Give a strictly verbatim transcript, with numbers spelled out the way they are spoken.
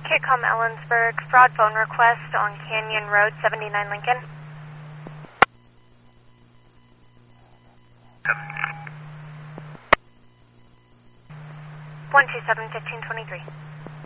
Kitcom Ellensburg, fraud phone request on Canyon Road, seventy-nine Lincoln. one two seven, fifteen twenty-three.